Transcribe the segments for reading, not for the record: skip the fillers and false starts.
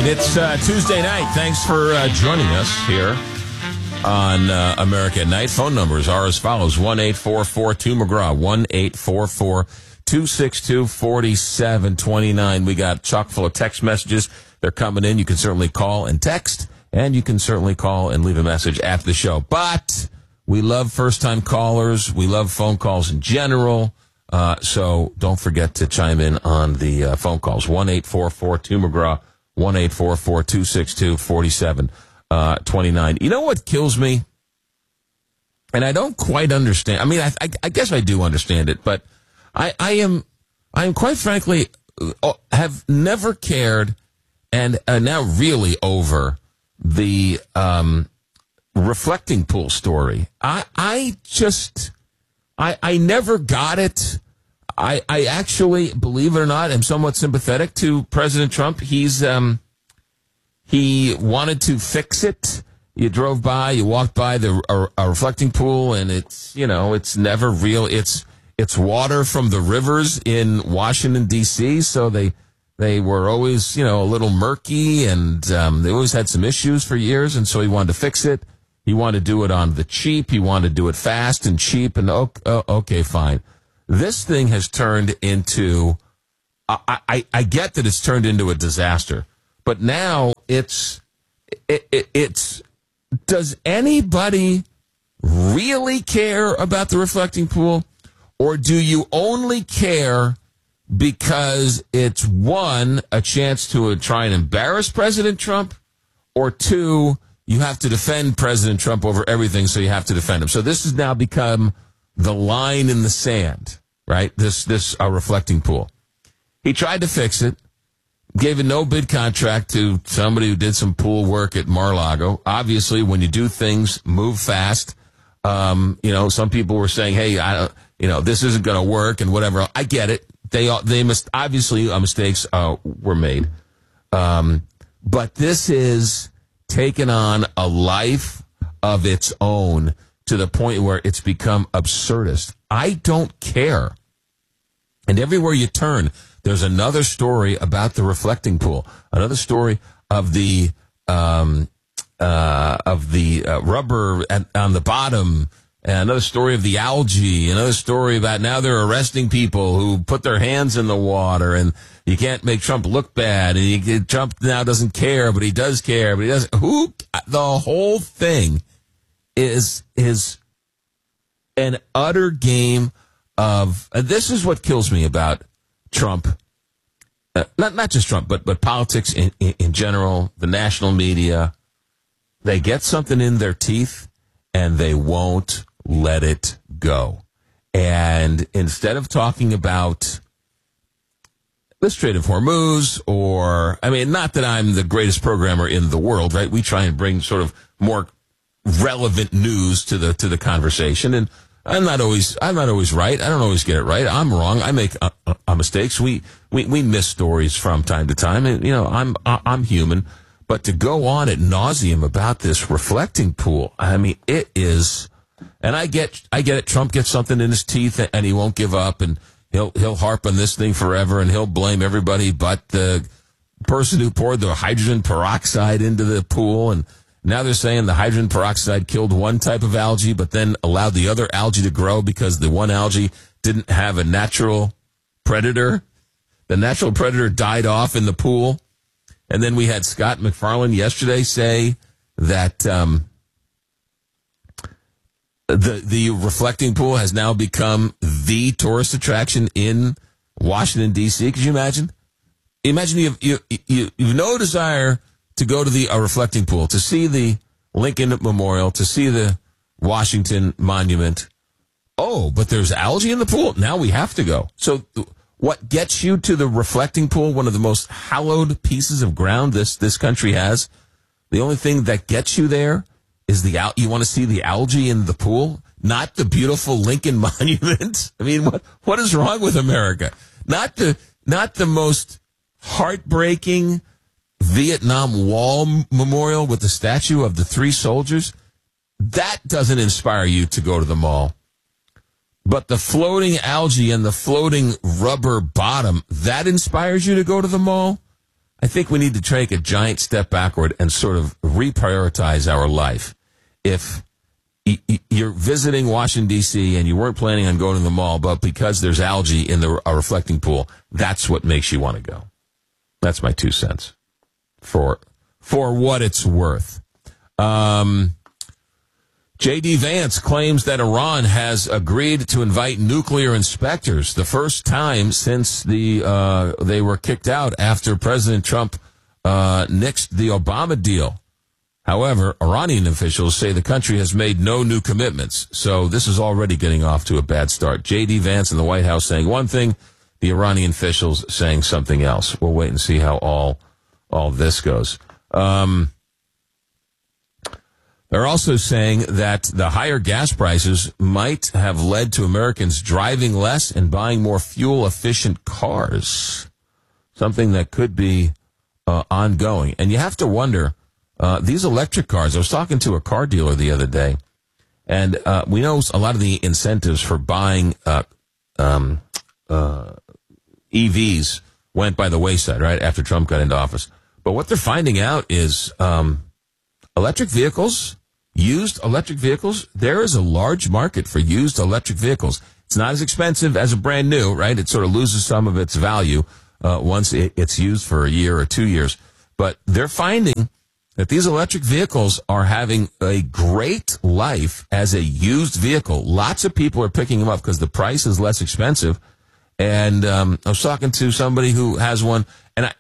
It's Tuesday night. Thanks for joining us here on America at Night. Phone numbers are as follows: 1-844-2-McGraw, 1-844-262-4729. We got chock full of text messages. They're coming in. You can certainly call and text, and you can certainly call and leave a message after the show. But we love first-time callers. We love phone calls in general. So don't forget to chime in on the phone calls. 1-844-2-McGraw, 1-844-262-4729. You know what kills me? And I don't quite understand. I mean, I guess I do understand it, but I am quite frankly have never cared and now really over the reflecting pool story. I never got it. I actually, believe it or not, am somewhat sympathetic to President Trump. He wanted to fix it. You drove by, you walked by a reflecting pool, and it's never real. It's water from the rivers in Washington, D.C., so they were always, a little murky, and they always had some issues for years, and so he wanted to fix it. He wanted to do it on the cheap. He wanted to do it fast and cheap, and okay, fine. This thing has turned into, I get that it's turned into a disaster, but now it's, does anybody really care about the reflecting pool? Or do you only care because it's, one, a chance to try and embarrass President Trump, or two, you have to defend President Trump over everything, so you have to defend him. So this has now become the line in the sand, right? This reflecting pool. He tried to fix it, gave a no-bid contract to somebody who did some pool work at Mar-a-Lago. Obviously, when you do things, move fast. Some people were saying, hey, this isn't going to work and whatever. I get it. They must, obviously, mistakes were made. But this is taken on a life of its own to the point where it's become absurdist. I don't care. And everywhere you turn, there's another story about the reflecting pool, another story of the rubber on the bottom, and another story of the algae, another story about now they're arresting people who put their hands in the water, and you can't make Trump look bad, and Trump now doesn't care, but he does care, but he doesn't. The whole thing is an utter game of, this is what kills me about Trump, not just Trump, but politics in general, the national media. They get something in their teeth and they won't let it go. And instead of talking about the Strait of Hormuz, not that I'm the greatest programmer in the world, right? We try and bring sort of more relevant news to the conversation, and I'm not always right. I don't always get it right. I'm wrong. I make mistakes. We miss stories from time to time, and I'm human. But to go on ad nauseum about this reflecting pool, it is, and I get it. Trump gets something in his teeth, and he won't give up, and he'll harp on this thing forever, and he'll blame everybody but the person who poured the hydrogen peroxide into the pool. And now they're saying the hydrogen peroxide killed one type of algae, but then allowed the other algae to grow because the one algae didn't have a natural predator. The natural predator died off in the pool. And then we had Scott McFarlane yesterday say that the reflecting pool has now become the tourist attraction in Washington, D.C. Could you imagine? Imagine you've no desire to go to the reflecting pool, to see the Lincoln Memorial, to see the Washington Monument. Oh, but there's algae in the pool. Now we have to go. So what gets you to the reflecting pool, one of the most hallowed pieces of ground this country has, the only thing that gets you there is you want to see the algae in the pool, not the beautiful Lincoln Monument. What is wrong with America? Not the most heartbreaking Vietnam Wall memorial with the statue of the three soldiers. That doesn't inspire you to go to the mall. But the floating algae and the floating rubber bottom, that inspires you to go to the mall? I think we need to take a giant step backward and sort of reprioritize our life. If you're visiting Washington, D.C., and you weren't planning on going to the mall, but because there's algae in a reflecting pool, that's what makes you want to go. That's my 2 cents for what it's worth. J.D. Vance claims that Iran has agreed to invite nuclear inspectors, the first time since they were kicked out after President Trump nixed the Obama deal. However, Iranian officials say the country has made no new commitments, so this is already getting off to a bad start. J.D. Vance in the White House saying one thing, the Iranian officials saying something else. We'll wait and see how all this goes. They're also saying that the higher gas prices might have led to Americans driving less and buying more fuel-efficient cars, something that could be ongoing. And you have to wonder, these electric cars, I was talking to a car dealer the other day, and we know a lot of the incentives for buying EVs went by the wayside, right, after Trump got into office. But what they're finding out is electric vehicles, used electric vehicles, there is a large market for used electric vehicles. It's not as expensive as a brand new, right? It sort of loses some of its value once it's used for a year or 2 years. But they're finding that these electric vehicles are having a great life as a used vehicle. Lots of people are picking them up because the price is less expensive. And I was talking to somebody who has one, and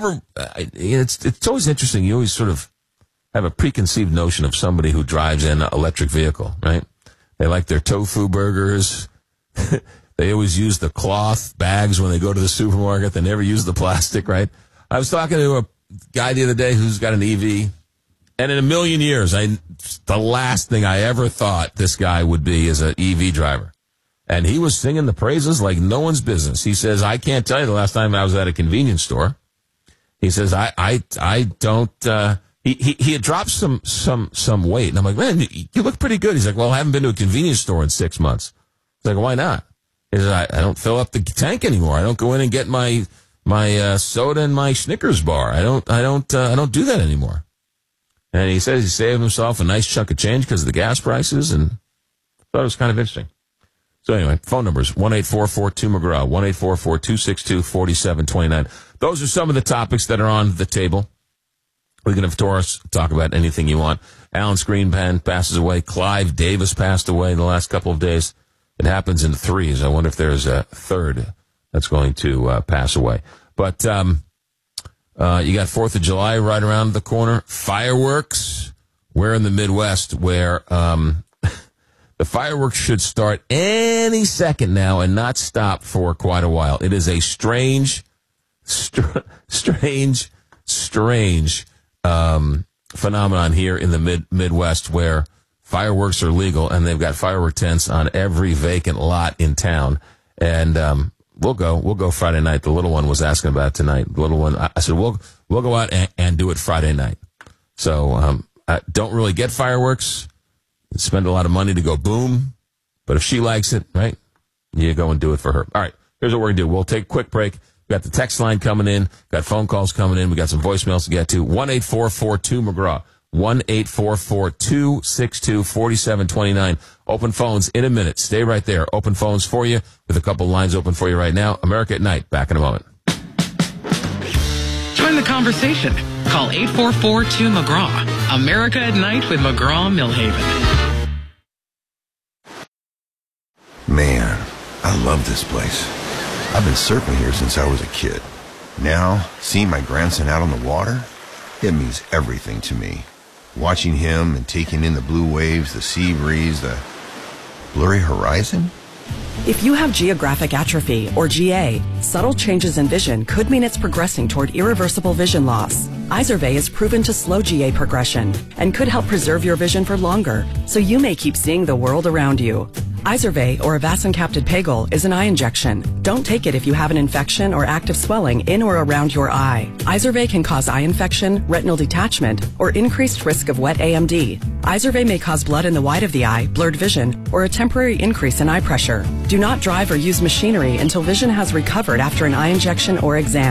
it's always interesting. You always sort of have a preconceived notion of somebody who drives an electric vehicle, right? They like their tofu burgers. They always use the cloth bags when they go to the supermarket. They never use the plastic, right? I was talking to a guy the other day who's got an EV, and in a million years, the last thing I ever thought this guy would be is an EV driver. And he was singing the praises like no one's business. He says, I can't tell you the last time I was at a convenience store. He says, I don't, he had dropped some weight. And I'm like, man, you look pretty good. He's like, well, I haven't been to a convenience store in 6 months. He's like, why not? He says, I don't fill up the tank anymore. I don't go in and get my soda and my Snickers bar. I don't do that anymore. And he says he saved himself a nice chunk of change because of the gas prices, and I thought it was kind of interesting. So anyway, phone numbers, 1-844-2-McGraw, 1-844-262-4729. Those are some of the topics that are on the table. We can, of course, talk about anything you want. Alan Greenpan passes away. Clive Davis passed away in the last couple of days. It happens in threes. I wonder if there's a third that's going to pass away. But you got 4th of July right around the corner. Fireworks. We're in the Midwest where the fireworks should start any second now and not stop for quite a while. It is a strange phenomenon here in the Midwest where fireworks are legal and they've got firework tents on every vacant lot in town. And we'll go Friday night. The little one was asking about it tonight. The little one, I said, we'll go out and do it Friday night. So I don't really get fireworks. Spend a lot of money to go boom. But if she likes it, right, you go and do it for her. All right, here's what we're going to do. We'll take a quick break. We got the text line coming in. Got phone calls coming in. We got some voicemails to get to. 1-844-2-McGraw. 1-844-262-4729. Open phones in a minute. Stay right there. Open phones for you with a couple lines open for you right now. America at Night. Back in a moment. Join the conversation. Call 844-2-McGraw. America at Night with McGraw-Millhaven. Man, I love this place. I've been surfing here since I was a kid. Now, seeing my grandson out on the water, it means everything to me. Watching him and taking in the blue waves, the sea breeze, the blurry horizon. If you have geographic atrophy, or GA, subtle changes in vision could mean it's progressing toward irreversible vision loss. Izervay is proven to slow GA progression and could help preserve your vision for longer, so you may keep seeing the world around you. Izervay, or avacincaptad pegol, is an eye injection. Don't take it if you have an infection or active swelling in or around your eye. Izervay can cause eye infection, retinal detachment, or increased risk of wet AMD. Izervay may cause blood in the white of the eye, blurred vision, or a temporary increase in eye pressure. Do not drive or use machinery until vision has recovered after an eye injection or exam.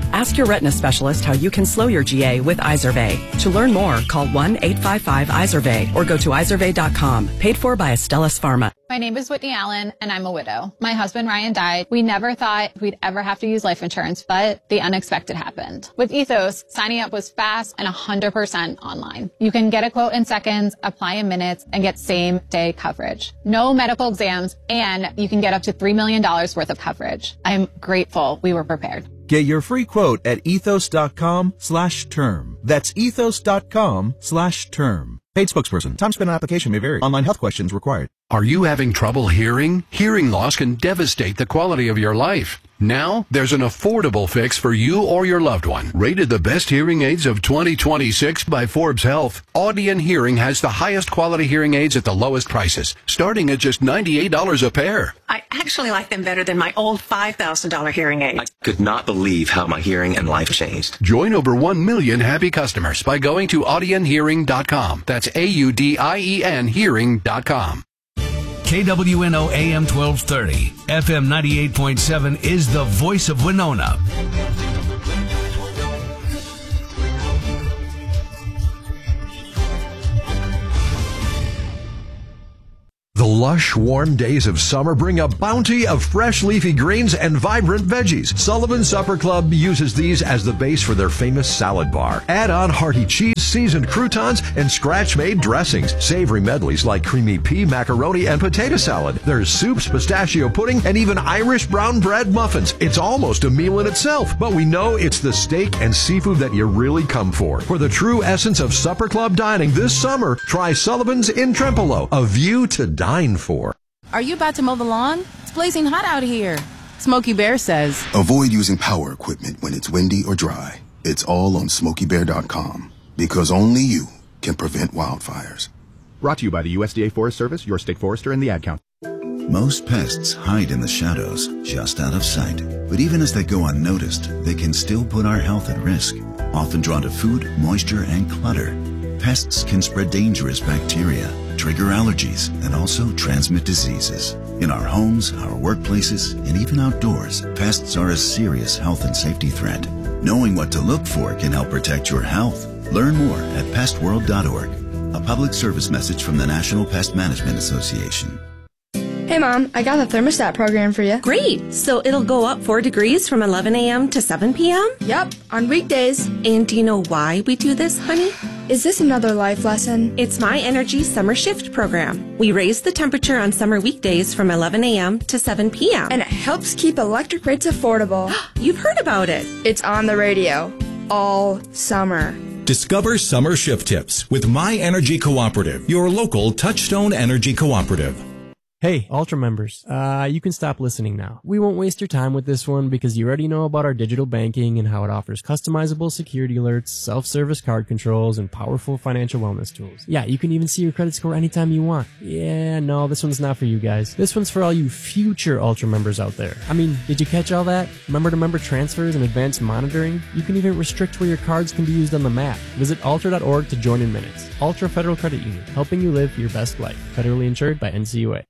Ask your retina specialist how you can slow your GA with Izervay. To learn more, call 1-855-IZERVAY or go to izervay.com. Paid for by Astellas Pharma. My name is Whitney Allen, and I'm a widow. My husband, Ryan, died. We never thought we'd ever have to use life insurance, but the unexpected happened. With Ethos, signing up was fast and 100% online. You can get a quote in seconds, apply in minutes, and get same-day coverage. No medical exams, and you can get up to $3 million worth of coverage. I'm grateful we were prepared. Get your free quote at ethos.com/term. That's ethos.com/term. Paid spokesperson. Time spent on application may vary. Online health questions required. Are you having trouble hearing? Hearing loss can devastate the quality of your life. Now, there's an affordable fix for you or your loved one. Rated the best hearing aids of 2026 by Forbes Health, Audion Hearing has the highest quality hearing aids at the lowest prices, starting at just $98 a pair. I actually like them better than my old $5,000 hearing aid. I could not believe how my hearing and life changed. Join over 1 million happy customers by going to audionhearing.com. That's AUDIEN hearing.com. KWNO AM 1230, FM 98.7 is the voice of Winona. The lush, warm days of summer bring a bounty of fresh leafy greens and vibrant veggies. Sullivan Supper Club uses these as the base for their famous salad bar. Add on hearty cheese, seasoned croutons, and scratch-made dressings. Savory medleys like creamy pea, macaroni, and potato salad. There's soups, pistachio pudding, and even Irish brown bread muffins. It's almost a meal in itself, but we know it's the steak and seafood that you really come for. For the true essence of Supper Club dining this summer, try Sullivan's in Trempealeau, a view to dine for. Are you about to mow the lawn? It's blazing hot out here. Smokey Bear says, avoid using power equipment when it's windy or dry. It's all on SmokeyBear.com, because only you can prevent wildfires. Brought to you by the USDA Forest Service, your state forester, and the Ad Council. Most pests hide in the shadows, just out of sight. But even as they go unnoticed, they can still put our health at risk. Often drawn to food, moisture, and clutter, pests can spread dangerous bacteria, trigger allergies, and also transmit diseases. In our homes, our workplaces, and even outdoors, pests are a serious health and safety threat. Knowing what to look for can help protect your health. Learn more at pestworld.org. A public service message from the National Pest Management Association. Hey, Mom, I got the thermostat program for you. Great. So it'll go up 4 degrees from 11 a.m. to 7 p.m.? Yep, on weekdays. And do you know why we do this, honey? Is this another life lesson? It's My Energy Summer Shift program. We raise the temperature on summer weekdays from 11 a.m. to 7 p.m. And it helps keep electric rates affordable. You've heard about it. It's on the radio all summer. Discover summer shift tips with My Energy Cooperative, your local Touchstone Energy Cooperative. Hey, Ultra members, you can stop listening now. We won't waste your time with this one because you already know about our digital banking and how it offers customizable security alerts, self-service card controls, and powerful financial wellness tools. Yeah, you can even see your credit score anytime you want. Yeah, no, this one's not for you guys. This one's for all you future Ultra members out there. I mean, did you catch all that? Member-to-member transfers and advanced monitoring? You can even restrict where your cards can be used on the map. Visit ultra.org to join in minutes. Ultra Federal Credit Union, helping you live your best life. Federally insured by NCUA.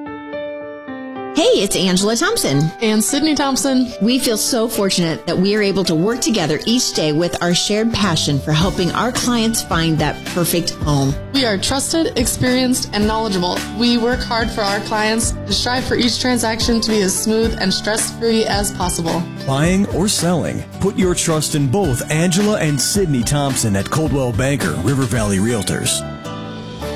Hey, it's Angela Thompson. And Sydney Thompson. We feel so fortunate that we are able to work together each day with our shared passion for helping our clients find that perfect home. We are trusted, experienced, and knowledgeable. We work hard for our clients to strive for each transaction to be as smooth and stress-free as possible. Buying or selling, put your trust in both Angela and Sydney Thompson at Coldwell Banker River Valley Realtors.